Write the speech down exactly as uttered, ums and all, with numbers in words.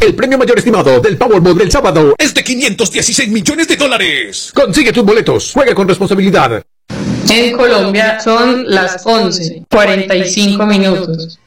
El premio mayor estimado del Powerball del sábado es de quinientos dieciséis millones de dólares. Consigue tus boletos. Juega con responsabilidad. En Colombia son las once, cuarenta y cinco minutos.